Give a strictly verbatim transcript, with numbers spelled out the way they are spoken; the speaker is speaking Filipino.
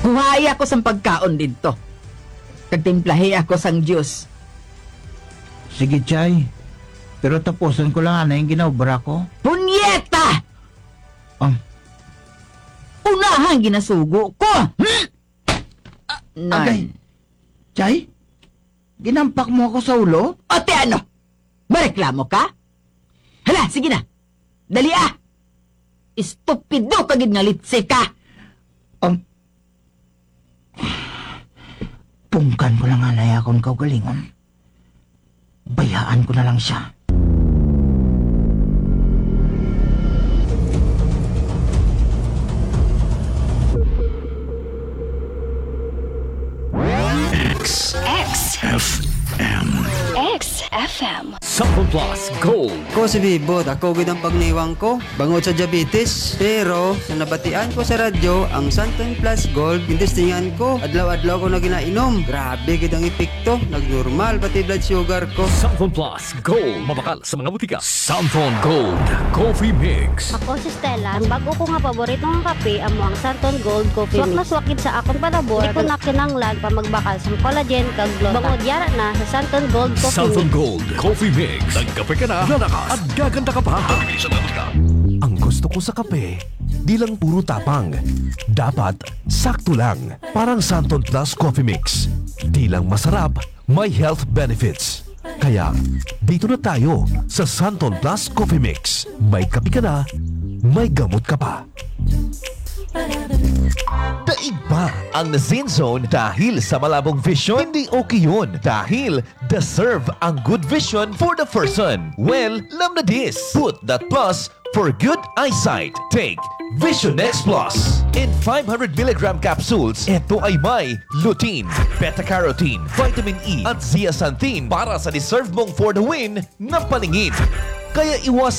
Huhay ako sa pagkaon dito. Kagtimplahi ako sang Diyos. Sige, Chay. Pero tapusan ko lang ana yung ginaubra ko. Punyeta! Um, Unahan ginasugo ko! Hmm? Ah, Agay. Nan. Chay? Ginampak mo ako sa ulo? O te ano? Mareklamo ka? Hala, sige na. Dali ah! Estupido kagid nga litse ka! Um, pungkan ko lang anay akong kaugalingon. Bayaan ko na lang siya. X X F M X F M. Sample Plus Gold. Ko si Bibot, ako gid ang pagniwang ko bangod sa diabetes. Pero sa nabatian ko sa radyo, ang Santon Plus Gold gindistingan ko. Adlaw-adlaw ko na ginainom. Grabe gid ang epekto, nagnormal pati blood sugar ko. Sample Plus Gold. Mabakal sa mga butika. Sample Gold Coffee Mix. Ako si Stella. Ang bago ko nga paborito nga kape amo ang Santon Gold Coffee Mix. Swak na swakid sa akong palabor. Di ko na kinanglan pa magbakal sa collagen kag gluten. Bangod yara na sa Santon Gold Coffee Sample Mix. Gold Coffee Mix. Nagkape ka na, lalakas at gaganda ka pa. Sa mga butika. Ang gusto ko sa kape, di lang puro tapang. Dapat sakto lang. Parang Santon Plus Coffee Mix. Di lang masarap, may health benefits. Kaya, dito na tayo sa Santon Plus Coffee Mix. May kape ka na, may gamot ka pa. Daig pa ang Nazin Zone dahil sa malabong vision? Hindi okay yun dahil deserve ang good vision for the person. Well, lam na this. Put that plus for good eyesight. Take Vision X Plus. In five hundred milligram capsules, ito ay may lutein, beta-carotene, vitamin E at zeaxanthin para sa deserve mong for the win na paningin. Kaya iwas